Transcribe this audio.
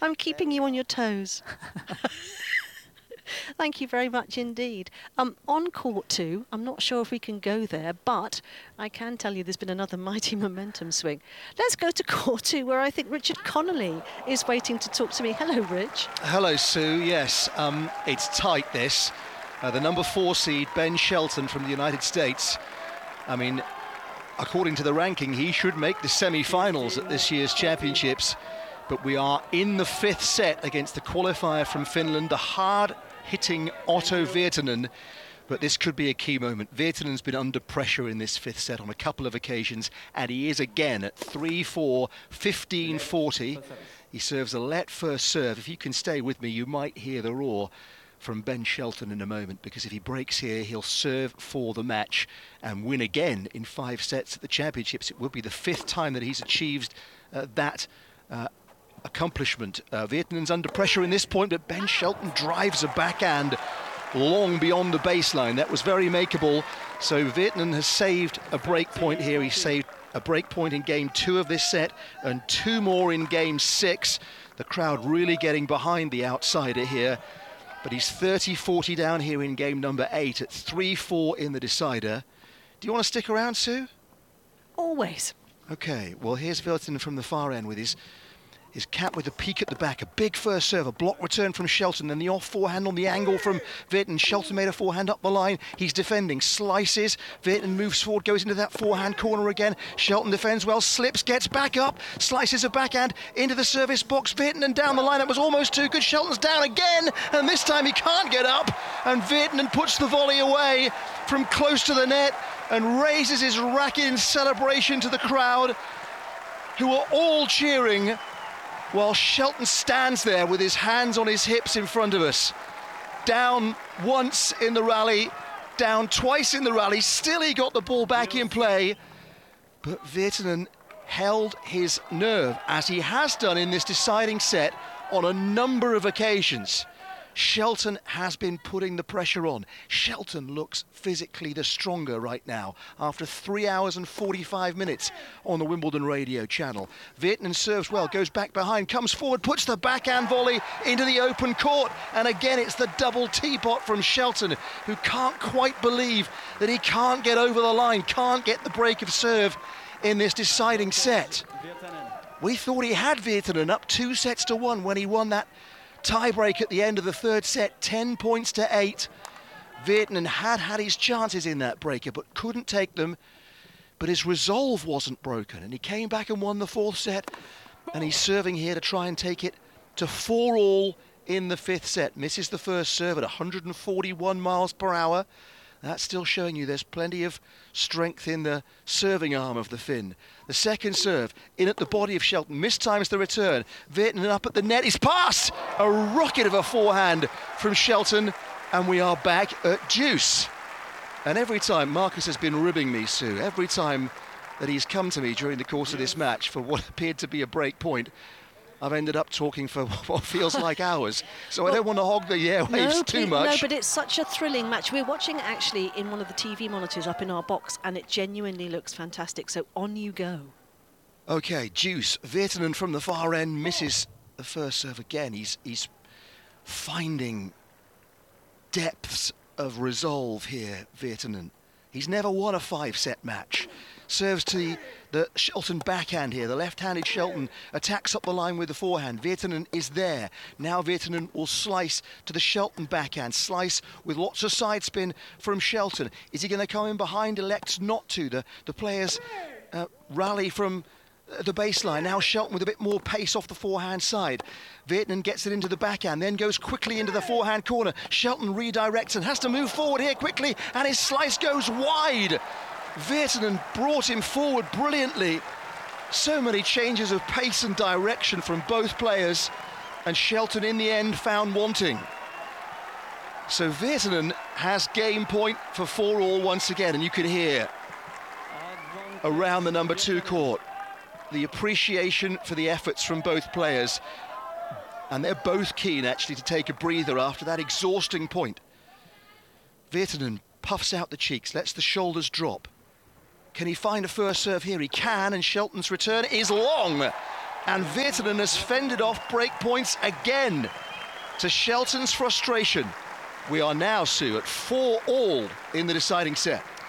I'm keeping you on your toes. Thank you very much indeed. On court 2, I'm not sure if we can go there, but I can tell you there's been another mighty momentum swing. Let's go to court 2, where I think Richard Connolly is waiting to talk to me. Hello, Rich. Hello, Sue. Yes, it's tight, this. The number 4 seed, Ben Shelton from the United States. I mean, according to the ranking, he should make the semi-finals at this year's championships. But we are in the 5th set against the qualifier from Finland, the hard-hitting Otto Virtanen. But this could be a key moment. Virtanen's been under pressure in this 5th set on a couple of occasions, and he is again at 3-4, 15-40. He serves a let first serve. If you can stay with me, you might hear the roar from Ben Shelton in a moment, because if he breaks here, he'll serve for the match and win again in 5 sets at the championships. It will be the 5th time that he's achieved that accomplishment. Virtanen's under pressure in this point, but Ben Shelton drives a backhand long beyond the baseline. That was very makeable. So Virtanen has saved a break point here. He saved a break point in game 2 of this set and 2 more in game 6. The crowd really getting behind the outsider here. But he's 30-40 down here in game number 8 at 3-4 in the decider. Do you want to stick around, Sue? Always. Okay, well, here's Virtanen from the far end with his cap with a peak at the back. A big first serve, a block return from Shelton, then the off forehand on the angle from Virtanen. Shelton made a forehand up the line. He's defending, slices. Virtanen moves forward, goes into that forehand corner again. Shelton defends well, slips, gets back up, slices a backhand into the service box. Virtanen down the line. That was almost too good. Shelton's down again, and this time he can't get up. And Virtanen puts the volley away from close to the net and raises his racket in celebration to the crowd, who are all cheering, while Shelton stands there with his hands on his hips in front of us. Down once in the rally, down twice in the rally, still he got the ball back in play. But Virtanen held his nerve, as he has done in this deciding set on a number of occasions. Shelton has been putting the pressure on. Shelton looks physically the stronger right now after 3 hours and 45 minutes on the Wimbledon radio channel. Virtanen serves well, goes back behind, comes forward, puts the backhand volley into the open court. And again, it's the double teapot from Shelton, who can't quite believe that he can't get over the line, can't get the break of serve in this deciding set. We thought he had Virtanen up 2-1 when he won that tie-break at the end of the 3rd set, 10 points to 8. Virtanen had his chances in that breaker, but couldn't take them. But his resolve wasn't broken, and he came back and won the 4th set. And he's serving here to try and take it to 4-all in the 5th set. Misses the first serve at 141 miles per hour. That's still showing you there's plenty of strength in the serving arm of the Finn. The second serve, in at the body of Shelton, mistimes the return. Virtanen up at the net, he's passed! A rocket of a forehand from Shelton, and we are back at deuce. And every time, Marcus has been ribbing me, Sue, every time that he's come to me during the course of this match for what appeared to be a break point, I've ended up talking for what feels like hours. So well, I don't want to hog the airwaves too much. No, but it's such a thrilling match. We're watching actually in one of the TV monitors up in our box, and it genuinely looks fantastic. So on you go. Okay, deuce. Virtanen from the far end misses the first serve again. He's finding depths of resolve here, Virtanen. He's never won a 5-set match. Serves to the Shelton backhand here. The left-handed Shelton attacks up the line with the forehand. Virtanen is there. Now Virtanen will slice to the Shelton backhand. Slice with lots of side spin from Shelton. Is he going to come in behind? Elects not to. The players rally from the baseline. Now Shelton with a bit more pace off the forehand side. Virtanen gets it into the backhand, then goes quickly into the forehand corner. Shelton redirects and has to move forward here quickly, and his slice goes wide. Virtanen brought him forward brilliantly. So many changes of pace and direction from both players, and Shelton in the end found wanting. So Virtanen has game point for 4-all once again, and you can hear around the number 2 court the appreciation for the efforts from both players, and they're both keen actually to take a breather after that exhausting point. Virtanen puffs out the cheeks, lets the shoulders drop. Can he find a first serve here? He can, and Shelton's return is long. And Virtanen has fended off break points again, to Shelton's frustration. We are now, Sue, at 4-all in the deciding set.